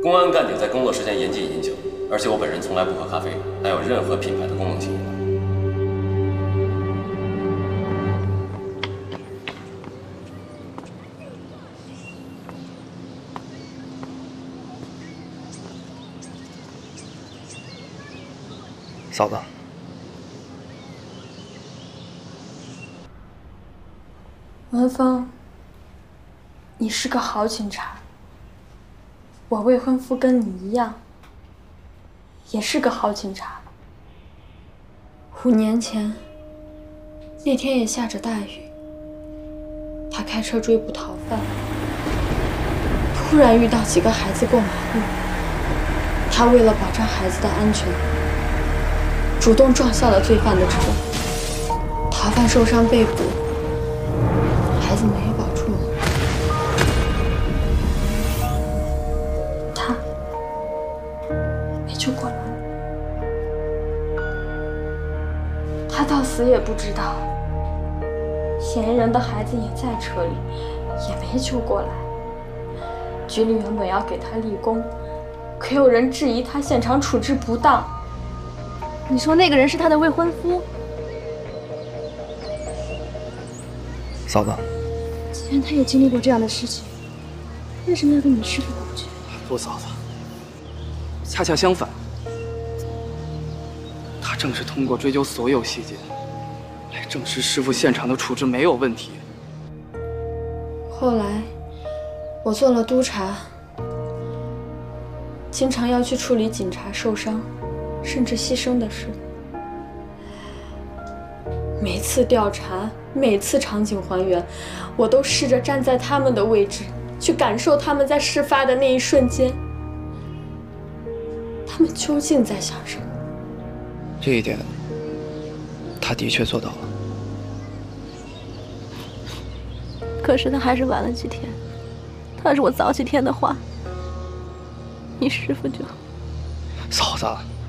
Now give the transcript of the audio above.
公安干警在工作时间严禁饮酒，而且我本人从来不喝咖啡，还有任何品牌的功能性饮料。 嫂子， 文峰，你是个好警察。我未婚夫跟你一样，也是个好警察。5年前，那天也下着大雨，他开车追捕逃犯，突然遇到几个孩子过马路，他为了保障孩子的安全，主动撞下了罪犯的车，逃犯受伤被捕，孩子没保住。他没救过来，他到死也不知道，嫌疑人的孩子也在车里，也没救过来。局里原本要给他立功，可有人质疑他现场处置不当。 你说那个人是他的未婚夫？ 嫂子， 既然他也经历过这样的事情，为什么要跟你师父过不去？ 不，嫂子，恰恰相反，他正是通过追究所有细节，来证实师傅现场的处置没有问题。 后来，我做了督察，经常要去处理警察受伤，甚至牺牲的事。每次调查，每次场景还原，我都试着站在他们的位置，去感受他们在事发的那一瞬间，他们究竟在想什么。 这一点，他的确做到了。 可是他还是晚了几天。他要是我早几天的话，你师傅就…… 嫂子。